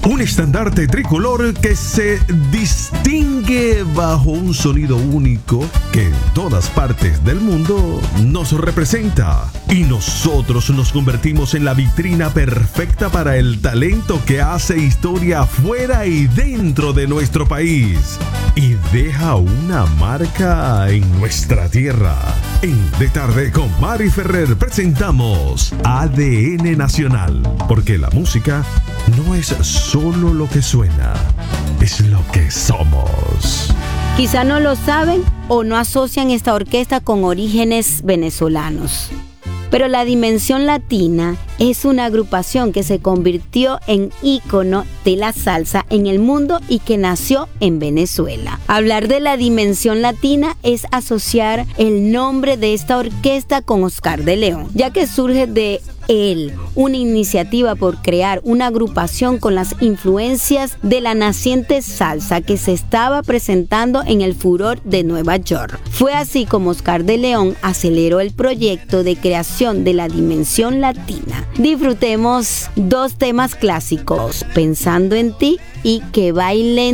Un estandarte tricolor que se distingue bajo un sonido único que en todas partes del mundo nos representa. Y nosotros nos convertimos en la vitrina perfecta para el talento que hace historia fuera y dentro de nuestro país. Y deja una marca en nuestra tierra. En De Tarde con Mari Ferrer presentamos ADN Nacional. Porque la música no es solo lo que suena, es lo que somos. Quizá no lo saben o no asocian esta orquesta con orígenes venezolanos. Pero la Dimensión Latina es una agrupación que se convirtió en ícono de la salsa en el mundo y que nació en Venezuela. Hablar de la Dimensión Latina es asociar el nombre de esta orquesta con Oscar de León, ya que surge de él una iniciativa por crear una agrupación con las influencias de la naciente salsa que se estaba presentando en el furor de Nueva York. Fue así como Oscar de León aceleró el proyecto de creación de la Dimensión Latina. Disfrutemos dos temas clásicos, Pensando en ti y Que bailen